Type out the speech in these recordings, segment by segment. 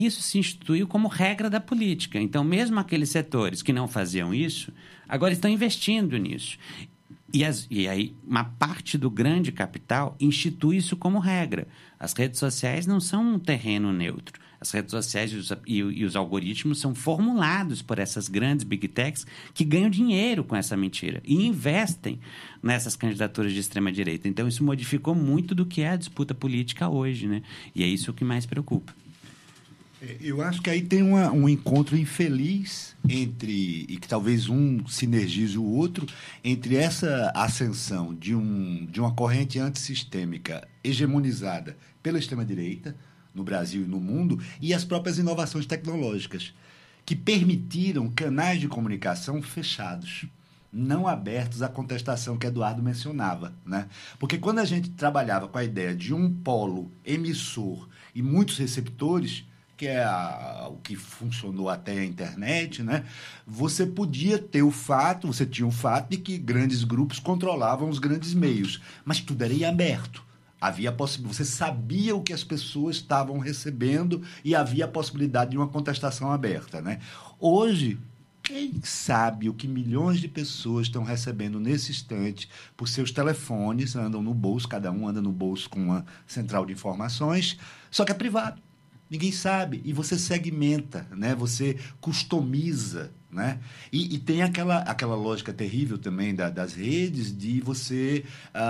Isso se instituiu como regra da política. Então, mesmo aqueles setores que não faziam isso, agora estão investindo nisso. E aí, uma parte do grande capital institui isso como regra. As redes sociais não são um terreno neutro. As redes sociais e os algoritmos são formulados por essas grandes big techs que ganham dinheiro com essa mentira e investem nessas candidaturas de extrema-direita. Então, isso modificou muito do que é a disputa política hoje, né? E é isso que mais preocupa. Eu acho que aí tem um encontro infeliz entre, e que talvez um sinergize o outro, entre essa ascensão de uma corrente antissistêmica hegemonizada pela extrema-direita, no Brasil e no mundo, e as próprias inovações tecnológicas, que permitiram canais de comunicação fechados, não abertos à contestação que Eduardo mencionava, né? Porque quando a gente trabalhava com a ideia de um polo emissor e muitos receptores, que é o que funcionou até a internet, né? Você tinha o fato de que grandes grupos controlavam os grandes meios, mas tudo era em aberto. Havia você sabia o que as pessoas estavam recebendo e havia a possibilidade de uma contestação aberta, né? Hoje, quem sabe o que milhões de pessoas estão recebendo nesse instante por seus telefones, andam no bolso, cada um anda no bolso com uma central de informações, só que é privado. Ninguém sabe. E você segmenta, né? Você customiza, né? E tem aquela lógica terrível também das redes de você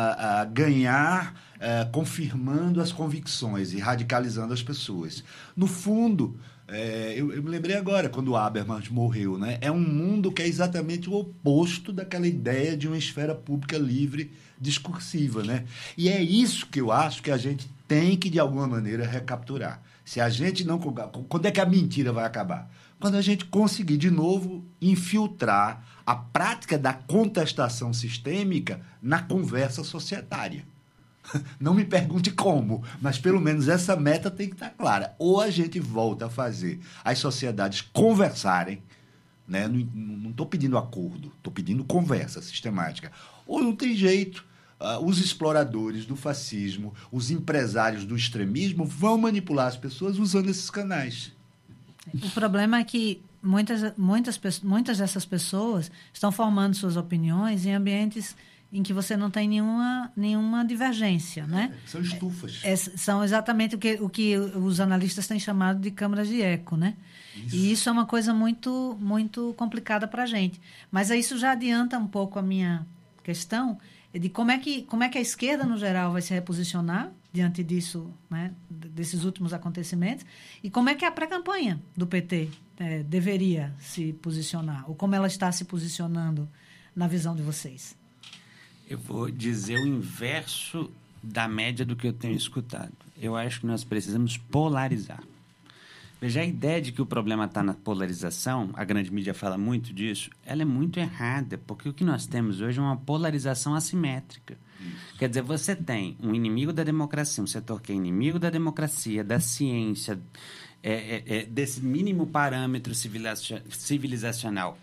ganhar confirmando as convicções e radicalizando as pessoas. No fundo, eu me lembrei agora, quando o Habermas morreu, né? É um mundo que é exatamente o oposto daquela ideia de uma esfera pública livre, discursiva, né? E é isso que eu acho que a gente tem que, de alguma maneira, recapturar. Se a gente não... Quando é que a mentira vai acabar? Quando a gente conseguir, de novo, infiltrar a prática da contestação sistêmica na conversa societária. Não me pergunte como, mas pelo menos essa meta tem que estar clara. Ou a gente volta a fazer as sociedades conversarem, né? Não estou pedindo acordo, estou pedindo conversa sistemática. Ou não tem jeito. Os exploradores do fascismo, os empresários do extremismo vão manipular as pessoas usando esses canais. O problema é que muitas dessas pessoas estão formando suas opiniões em ambientes em que você não tem nenhuma divergência, né? São estufas. São exatamente o que os analistas têm chamado de câmaras de eco, né? Isso. E isso é uma coisa muito, muito complicada para a gente. Mas isso já adianta um pouco a minha questão de como é que a esquerda, no geral, vai se reposicionar diante disso, né, desses últimos acontecimentos, e como é que a pré-campanha do PT deveria se posicionar, ou como ela está se posicionando na visão de vocês. Eu vou dizer o inverso da média do que eu tenho escutado. Eu acho que nós precisamos polarizar. Veja, a ideia de que o problema está na polarização, a grande mídia fala muito disso, ela é muito errada, porque o que nós temos hoje é uma polarização assimétrica. Isso. Quer dizer, você tem um inimigo da democracia, um setor que é inimigo da democracia, da ciência, desse mínimo parâmetro civilizacional,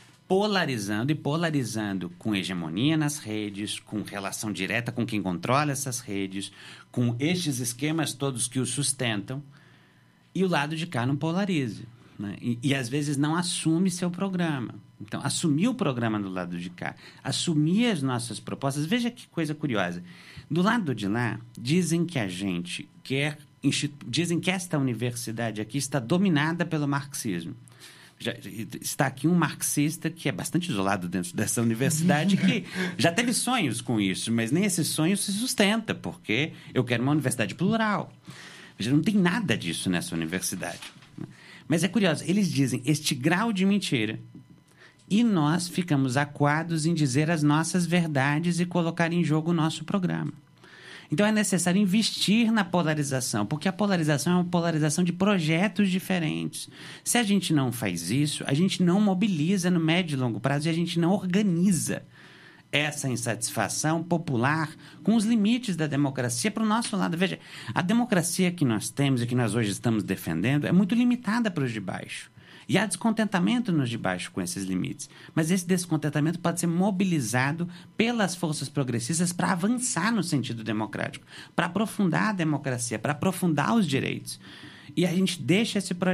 polarizando com hegemonia nas redes, com relação direta com quem controla essas redes, com estes esquemas todos que o sustentam, e o lado de cá não polariza, né? E às vezes não assume seu programa. Então, assumir o programa do lado de cá, assumir as nossas propostas. Veja que coisa curiosa. Do lado de lá, dizem que a gente dizem que esta universidade aqui está dominada pelo marxismo. Já está aqui um marxista que é bastante isolado dentro dessa universidade, que já teve sonhos com isso, mas nem esse sonho se sustenta, porque eu quero uma universidade plural. Não tem nada disso nessa universidade. Mas é curioso, eles dizem este grau de mentira e nós ficamos acuados em dizer as nossas verdades e colocar em jogo o nosso programa. Então é necessário investir na polarização, porque a polarização é uma polarização de projetos diferentes. Se a gente não faz isso, a gente não mobiliza no médio e longo prazo e a gente não organiza essa insatisfação popular com os limites da democracia para o nosso lado. Veja, a democracia que nós temos e que nós hoje estamos defendendo é muito limitada para os de baixo. E há descontentamento nos de baixo com esses limites. Mas esse descontentamento pode ser mobilizado pelas forças progressistas para avançar no sentido democrático, para aprofundar a democracia, para aprofundar os direitos. E a gente deixa esse projeto